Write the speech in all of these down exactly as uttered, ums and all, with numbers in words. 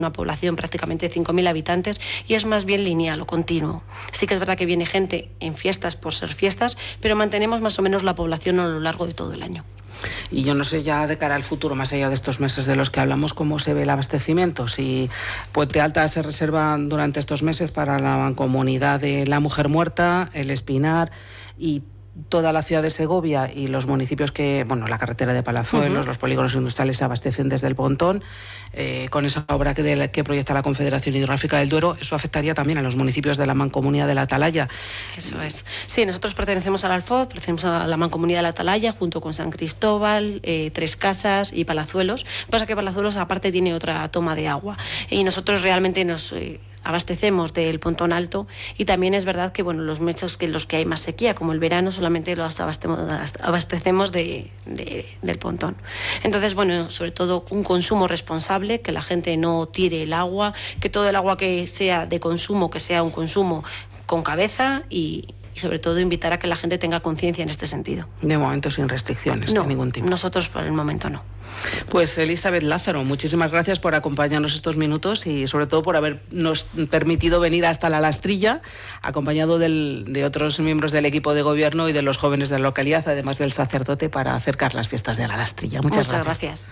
una población prácticamente de cinco mil habitantes y es más bien lineal o continuo. Sí que es verdad que viene gente en fiestas por ser fiestas, pero mantenemos más o menos la población a lo largo de todo el año. Y yo no sé ya de cara al futuro, más allá de estos meses de los que hablamos, cómo se ve el abastecimiento. Si Puente Alta se reserva durante estos meses para la Mancomunidad de la Mujer Muerta, el Espinar y toda la ciudad de Segovia y los municipios que, bueno, la carretera de Palazuelos, uh-huh. los polígonos industriales se abastecen desde el Pontón, eh, con esa obra que, de, que proyecta la Confederación Hidrográfica del Duero, eso afectaría también a los municipios de la Mancomunidad de la Atalaya. Eso es. Sí, nosotros pertenecemos al Alfoz, pertenecemos a la Mancomunidad de la Atalaya, junto con San Cristóbal, eh, Tres Casas y Palazuelos. Pasa que Palazuelos aparte tiene otra toma de agua y nosotros realmente nos... Eh, abastecemos del Pontón Alto y también es verdad que bueno los meses que los que hay más sequía como el verano solamente los abastecemos, abastecemos de, de, del Pontón. Entonces bueno, sobre todo un consumo responsable, que la gente no tire el agua, que todo el agua que sea de consumo que sea un consumo con cabeza y, y sobre todo invitar a que la gente tenga conciencia en este sentido. De momento sin restricciones no, de ningún tipo. Nosotros por el momento no. Pues Elizabeth Lázaro, muchísimas gracias por acompañarnos estos minutos y sobre todo por habernos permitido venir hasta La Lastrilla, acompañado del, de otros miembros del equipo de gobierno y de los jóvenes de la localidad, además del sacerdote, para acercar las fiestas de La Lastrilla. Muchas, Muchas gracias. gracias.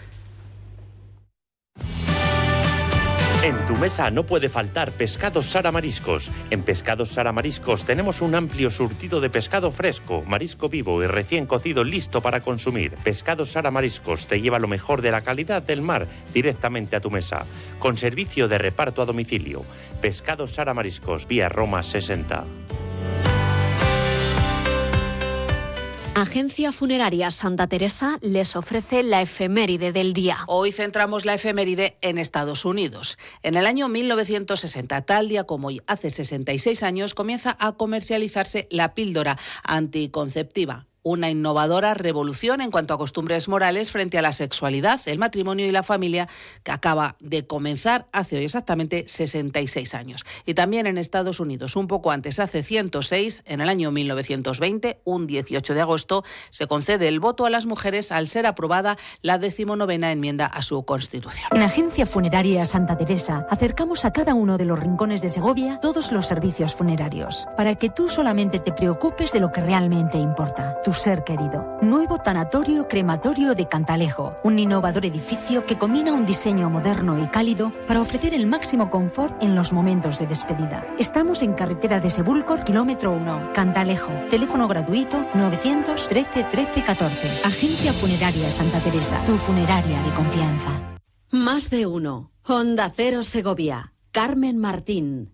En tu mesa no puede faltar Pescados Sara Mariscos. En Pescados Sara Mariscos tenemos un amplio surtido de pescado fresco, marisco vivo y recién cocido listo para consumir. Pescados Sara Mariscos te lleva lo mejor de la calidad del mar directamente a tu mesa, con servicio de reparto a domicilio. Pescados Sara Mariscos, vía Roma sesenta. Agencia Funeraria Santa Teresa les ofrece la efeméride del día. Hoy centramos la efeméride en Estados Unidos. En el año mil novecientos sesenta, tal día como hoy, hace sesenta y seis años, comienza a comercializarse la píldora anticonceptiva. Una innovadora revolución en cuanto a costumbres morales frente a la sexualidad, el matrimonio y la familia, que acaba de comenzar hace hoy exactamente sesenta y seis años. Y también en Estados Unidos, un poco antes, hace ciento seis, en el año mil novecientos veinte, un dieciocho de agosto, se concede el voto a las mujeres al ser aprobada la decimonovena enmienda a su Constitución. En Agencia Funeraria Santa Teresa acercamos a cada uno de los rincones de Segovia todos los servicios funerarios, para que tú solamente te preocupes de lo que realmente importa, tu ser querido. Nuevo tanatorio crematorio de Cantalejo, un innovador edificio que combina un diseño moderno y cálido para ofrecer el máximo confort en los momentos de despedida. Estamos en carretera de Sebúlcor, kilómetro uno, Cantalejo. Teléfono gratuito novecientos trece trece catorce. Agencia Funeraria Santa Teresa, tu funeraria de confianza. Más de uno. Onda Cero Segovia. Carmen Martín.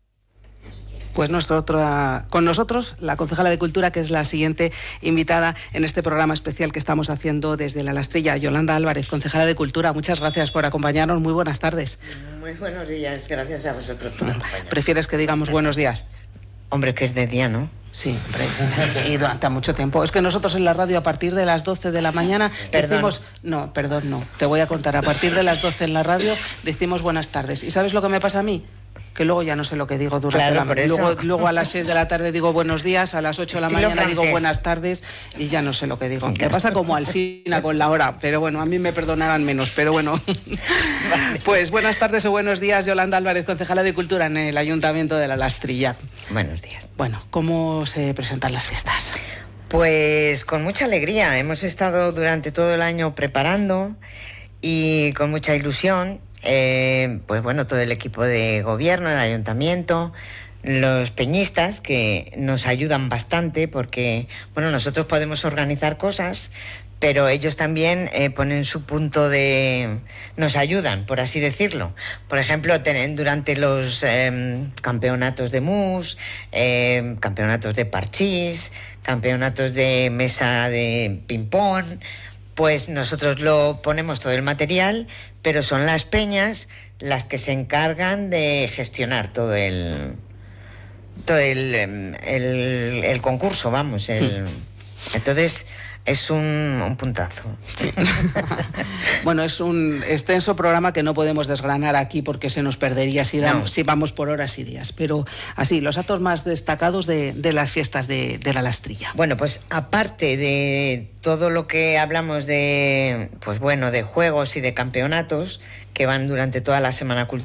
Pues nosotros, con nosotros la concejala de Cultura, que es la siguiente invitada en este programa especial que estamos haciendo desde La Lastrilla, Yolanda Álvarez, concejala de Cultura. Muchas gracias por acompañarnos. Muy buenas tardes. Muy buenos días, gracias a vosotros por acompañarnos. ¿Prefieres que digamos buenos días? Hombre, que es de día, ¿no? Sí, hombre, y durante mucho tiempo. Es que nosotros en la radio a partir de las doce de la mañana Perdón. decimos... No, perdón, no. Te voy a contar. A partir de las doce en la radio decimos buenas tardes. ¿Y sabes lo que me pasa a mí? Que luego ya no sé lo que digo durante claro, la mañana. Luego, luego a las seis de la tarde digo buenos días, a las ocho de la Estilo mañana francés. digo buenas tardes y ya no sé lo que digo. Me pasa como Alsina con la hora, pero bueno, a mí me perdonarán menos, pero bueno. Vale. Pues buenas tardes o buenos días, Yolanda Álvarez, concejala de Cultura en el Ayuntamiento de La Lastrilla. Buenos días. Bueno, ¿cómo se presentan las fiestas? Pues con mucha alegría. Hemos estado durante todo el año preparando y con mucha ilusión. Eh, pues bueno, todo el equipo de gobierno, el ayuntamiento, los peñistas que nos ayudan bastante porque, bueno, nosotros podemos organizar cosas, pero ellos también eh, ponen su punto de... nos ayudan, por así decirlo. Por ejemplo, ten, durante los eh, campeonatos de mus, eh, campeonatos de parchís, campeonatos de mesa de ping-pong, pues nosotros lo ponemos todo el material, pero son las peñas las que se encargan de gestionar todo el todo el, el, el concurso, vamos. El, entonces es un, un puntazo. Sí. Bueno, es un extenso programa que no podemos desgranar aquí porque se nos perdería si, damos, no. si vamos por horas y días. Pero así, los actos más destacados de, de las fiestas de, de La Lastrilla. Bueno, pues aparte de todo lo que hablamos de, pues bueno, de juegos y de campeonatos que van durante toda la Semana Cultural,